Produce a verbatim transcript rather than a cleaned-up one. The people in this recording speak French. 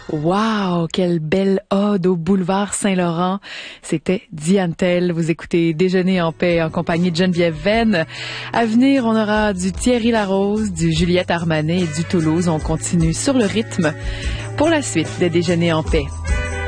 Wow, quelle belle ode au boulevard Saint-Laurent. C'était Diane Tell. Vous écoutez Déjeuner en paix en compagnie de Geneviève Venn. À venir, on aura du Thierry Larose, du Juliette Armanet et du Toulouse. On continue sur le rythme pour la suite de Déjeuner en paix.